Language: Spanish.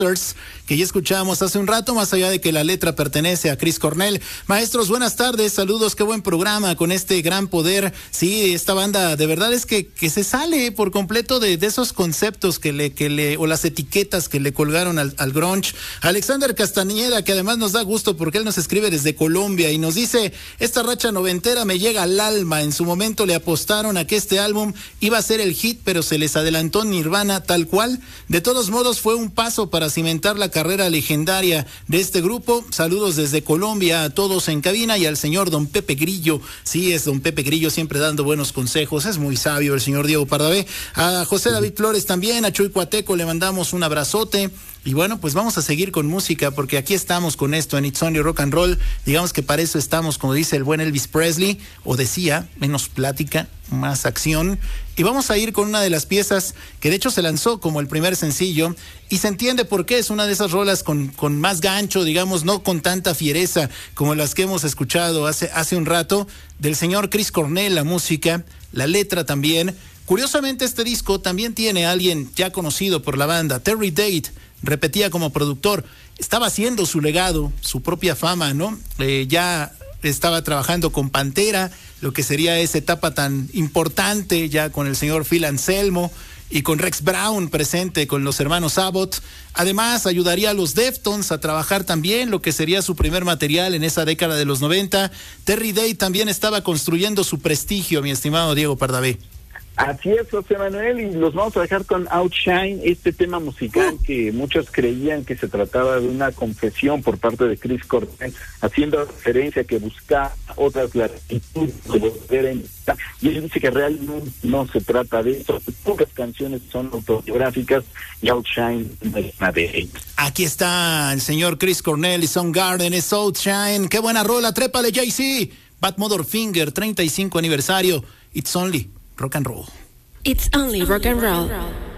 que ya escuchamos hace un rato, más allá de que la letra pertenece a Chris Cornell. Maestros, buenas tardes, saludos, qué buen programa con este gran poder. Sí, esta banda de verdad es que se sale por completo de esos conceptos o las etiquetas que le colgaron al grunge. Alexander Castañeda, que además nos da gusto porque él nos escribe desde Colombia y nos dice: esta racha noventera me llega al alma. En su momento le apostaron a que este álbum iba a ser el hit, pero se les adelantó Nirvana tal cual. De todos modos fue un paso para cimentar la carrera legendaria de este grupo. Saludos desde Colombia a todos en cabina y al señor don Pepe Grillo. Sí, es don Pepe Grillo, siempre dando buenos consejos, es muy sabio el señor Diego Pardavé. A José David Flores también, a Chuy Cuateco le mandamos un abrazote. Y bueno, pues vamos a seguir con música porque aquí estamos con esto en It's Only Rock and Roll. Digamos que para eso estamos, como dice el buen Elvis Presley, o decía, menos plática, más acción. Y vamos a ir con una de las piezas que de hecho se lanzó como el primer sencillo y se entiende por qué. Es una de esas rolas con más gancho, digamos, no con tanta fiereza como las que hemos escuchado hace un rato, del señor Chris Cornell, la música, la letra también. Curiosamente, este disco también tiene a alguien ya conocido por la banda, Terry Date. Repetía como productor, estaba haciendo su legado, su propia fama, ¿no? Ya estaba trabajando con Pantera, lo que sería esa etapa tan importante, ya con el señor Phil Anselmo y con Rex Brown presente con los hermanos Abbott. Además, ayudaría a los Deftones a trabajar también lo que sería su primer material en esa década de los 90. Terry Date también estaba construyendo su prestigio, mi estimado Diego Pardavé. Así es, José Manuel, y los vamos a dejar con Outshine, este tema musical que muchos creían que se trataba de una confesión por parte de Chris Cornell, haciendo referencia a que buscaba otras latitudes de volver a invitar. Y él dice que realmente no se trata de eso, pocas canciones son autobiográficas y Outshine es una de ellas. Aquí está el señor Chris Cornell y Soundgarden, es Outshine, qué buena rola, trépale Jay-Z, Bad Motherfinger, 35 aniversario, It's Only Rock and Roll. It's Only Rock and Roll.